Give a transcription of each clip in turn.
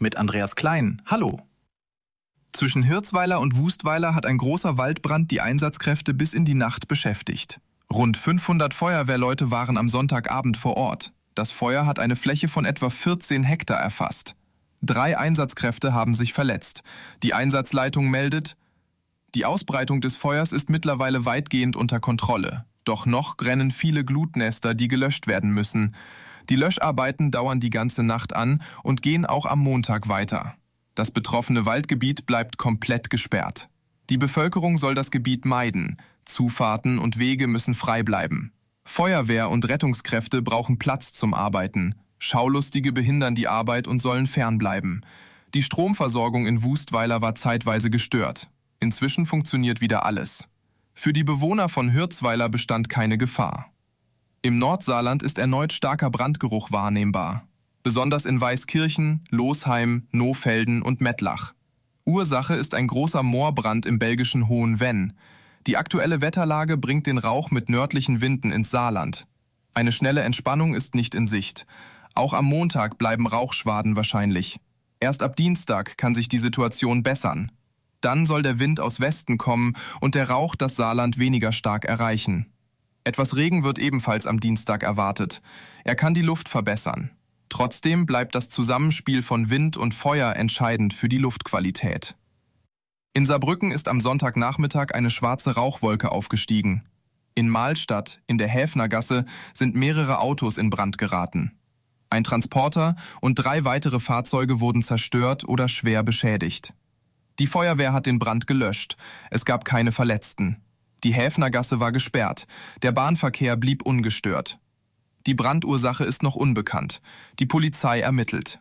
mit Andreas Klein. Hallo. Zwischen Hirzweiler und Wustweiler hat ein großer Waldbrand die Einsatzkräfte bis in die Nacht beschäftigt. Rund 500 Feuerwehrleute waren am Sonntagabend vor Ort. Das Feuer hat eine Fläche von etwa 14 Hektar erfasst. 3 Einsatzkräfte haben sich verletzt. Die Einsatzleitung meldet, die Ausbreitung des Feuers ist mittlerweile weitgehend unter Kontrolle. Doch noch brennen viele Glutnester, die gelöscht werden müssen. Die Löscharbeiten dauern die ganze Nacht an und gehen auch am Montag weiter. Das betroffene Waldgebiet bleibt komplett gesperrt. Die Bevölkerung soll das Gebiet meiden. Zufahrten und Wege müssen frei bleiben. Feuerwehr und Rettungskräfte brauchen Platz zum Arbeiten. Schaulustige behindern die Arbeit und sollen fernbleiben. Die Stromversorgung in Wustweiler war zeitweise gestört. Inzwischen funktioniert wieder alles. Für die Bewohner von Hirzweiler bestand keine Gefahr. Im Nordsaarland ist erneut starker Brandgeruch wahrnehmbar. Besonders in Weißkirchen, Losheim, Nohfelden und Mettlach. Ursache ist ein großer Moorbrand im belgischen Hohenvenn. Die aktuelle Wetterlage bringt den Rauch mit nördlichen Winden ins Saarland. Eine schnelle Entspannung ist nicht in Sicht. Auch am Montag bleiben Rauchschwaden wahrscheinlich. Erst ab Dienstag kann sich die Situation bessern. Dann soll der Wind aus Westen kommen und der Rauch das Saarland weniger stark erreichen. Etwas Regen wird ebenfalls am Dienstag erwartet. Er kann die Luft verbessern. Trotzdem bleibt das Zusammenspiel von Wind und Feuer entscheidend für die Luftqualität. In Saarbrücken ist am Sonntagnachmittag eine schwarze Rauchwolke aufgestiegen. In Mahlstadt, in der Häfnergasse, sind mehrere Autos in Brand geraten. Ein Transporter und 3 weitere Fahrzeuge wurden zerstört oder schwer beschädigt. Die Feuerwehr hat den Brand gelöscht. Es gab keine Verletzten. Die Häfnergasse war gesperrt. Der Bahnverkehr blieb ungestört. Die Brandursache ist noch unbekannt. Die Polizei ermittelt.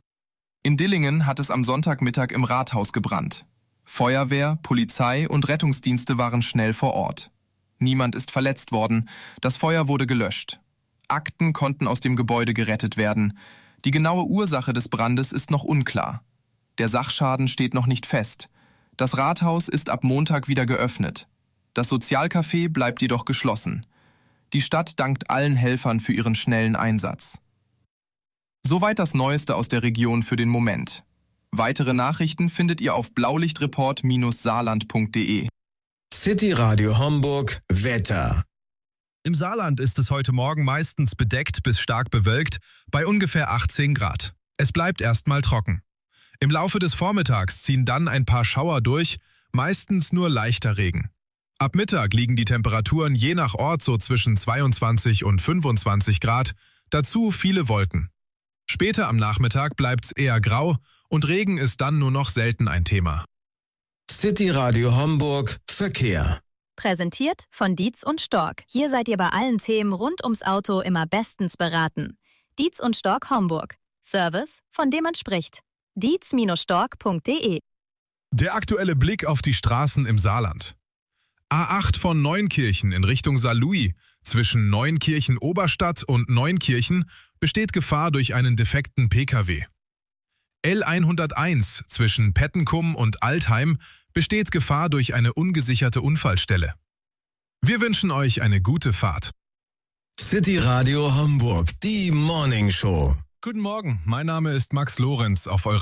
In Dillingen hat es am Sonntagmittag im Rathaus gebrannt. Feuerwehr, Polizei und Rettungsdienste waren schnell vor Ort. Niemand ist verletzt worden. Das Feuer wurde gelöscht. Akten konnten aus dem Gebäude gerettet werden. Die genaue Ursache des Brandes ist noch unklar. Der Sachschaden steht noch nicht fest. Das Rathaus ist ab Montag wieder geöffnet. Das Sozialcafé bleibt jedoch geschlossen. Die Stadt dankt allen Helfern für ihren schnellen Einsatz. Soweit das Neueste aus der Region für den Moment. Weitere Nachrichten findet ihr auf blaulichtreport-saarland.de. City Radio Homburg Wetter. Im Saarland ist es heute Morgen meistens bedeckt bis stark bewölkt, bei ungefähr 18 Grad. Es bleibt erstmal trocken. Im Laufe des Vormittags ziehen dann ein paar Schauer durch, meistens nur leichter Regen. Ab Mittag liegen die Temperaturen je nach Ort so zwischen 22 und 25 Grad, dazu viele Wolken. Später am Nachmittag bleibt's eher grau und Regen ist dann nur noch selten ein Thema. City Radio Homburg Verkehr. Präsentiert von Dietz und Stork. Hier seid ihr bei allen Themen rund ums Auto immer bestens beraten. Dietz und Stork Homburg. Service, von dem man spricht. dietz-stork.de. Der aktuelle Blick auf die Straßen im Saarland. A8 von Neunkirchen in Richtung Saarlouis. Zwischen Neunkirchen-Oberstadt und Neunkirchen besteht Gefahr durch einen defekten Pkw. L101 zwischen Pettenkum und Altheim besteht Gefahr durch eine ungesicherte Unfallstelle. Wir wünschen euch eine gute Fahrt. City Radio Homburg, die Morning Show. Guten Morgen, mein Name ist Max Lorenz auf eurer